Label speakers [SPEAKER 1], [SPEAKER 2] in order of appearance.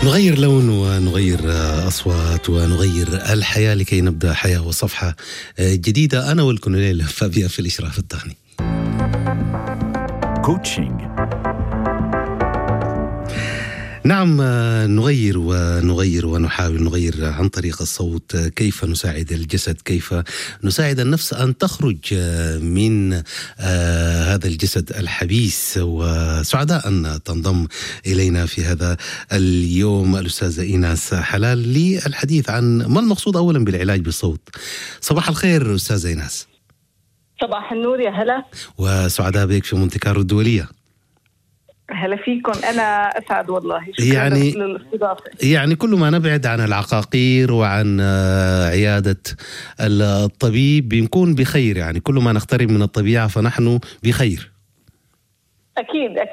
[SPEAKER 1] نغير لون ونغير أصوات ونغير الحياة لكي نبدأ حياة وصفحة جديدة. أنا والكولونيل فابيان في الإشراف التقني.
[SPEAKER 2] كوتشينج.
[SPEAKER 1] نعم، نغير ونغير ونحاول نغير عن طريق الصوت. كيف نساعد الجسد، كيف نساعد النفس أن تخرج من هذا الجسد الحبيس. وسعداء أن تنضم إلينا في هذا اليوم الأستاذة إيناس حلال للحديث عن ما المقصود أولا بالعلاج بالصوت. صباح الخير أستاذة إيناس.
[SPEAKER 3] صباح النور، يا هلا
[SPEAKER 1] وسعداء بك في مونتي كارلو الدولية.
[SPEAKER 3] هلا فيكم، أنا أسعد والله. شكرا للاستضافة.
[SPEAKER 1] يعني كل ما نبعد عن العقاقير وعن عيادة الطبيب بنكون بخير، يعني كل ما نقترب من الطبيعة فنحن بخير.
[SPEAKER 3] أكيد